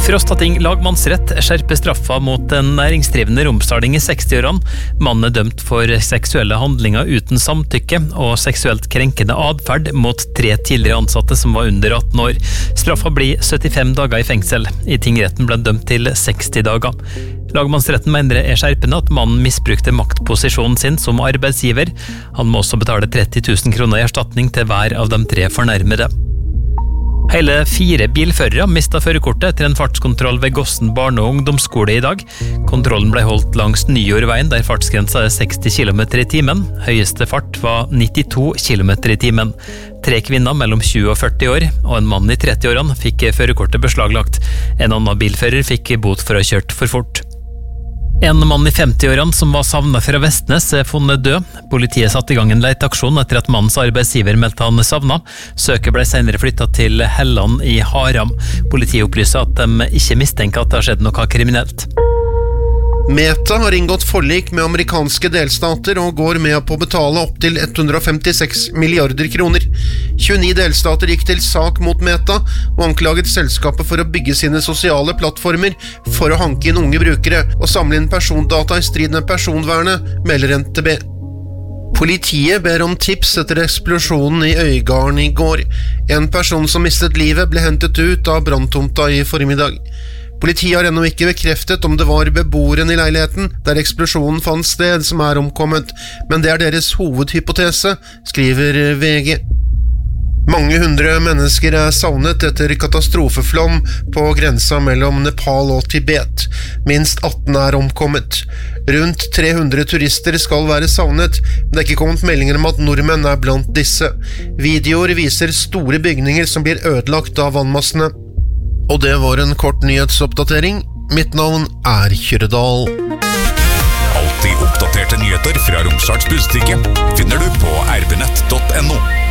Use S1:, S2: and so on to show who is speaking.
S1: Frostating lagmannsrett skjerper straffa mot en næringsdrivende romsdaling i 60-årene. Mannen dømt for seksuelle handlinger uten samtykke og seksuelt krenkende adferd mot 3 tidligere ansatte som var under 18 år. Straffa blir 75 dager i fengsel. I tingretten ble dømt til 60 dager. Lagmannsretten mener det skjerpende at mannen misbrukte maktposisjonen sin som arbeidsgiver. Han må også betale 30 000 kroner i erstatning til hver av de 3 fornærmede. Hele 4 bilførere mistet førerkortet etter en fartskontroll ved Gossen barne- og ungdomsskole i dag. Kontrollen ble holdt langs Nyårveien, der fartsgrensa 60 km i timen. Høyeste fart var 92 km i timen. 3 kvinner mellom 20 og 40 år, og en mann i 30-årene fikk førerkortet beslaglagt. En annen bilfører fikk bot for å ha kjørt for fort. En mann i 50-årene som var savnet fra Vestnes funnet død. Politiet satte i gang en leteaksjon etter at mannens arbeidsgiver meldte han savnet. Søket ble senere flyttet til Helland i Haram. Politiet opplyser at de ikke mistenker at det har skjedd noe kriminelt.
S2: Meta har inngått forlik med amerikanske delstater og går med på å betale opp til 156 milliarder kroner. 29 delstater gikk til sak mot Meta og anklaget selskapet for å bygge sine sosiale plattformer for å hanke inn unge brukere og samle inn persondata i strid med personvernet, melder NTB. Politiet ber om tips etter eksplosjonen i Øygarden i går. En person som mistet livet ble hentet ut av branntomta i formiddag. Politiet har ennå ikke bekreftet om det var beboeren i leiligheten der eksplosjonen fant sted som omkommet, men det deres hovedhypotese, skriver VG. Mange hundre mennesker savnet etter katastrofeflom på grensa mellom Nepal og Tibet. Minst 18 omkommet. Rundt 300 turister skal være savnet, men det ikke kommet meldinger om at nordmenn blant disse. Videoer viser store bygninger som blir ødelagt av vannmassene. Og det var en kort nyhetsoppdatering. Mitt navn Kyrre-Dahl.
S3: Alltid oppdaterte nyheter fra Romsdals Budstikke finner du på rbnett.no.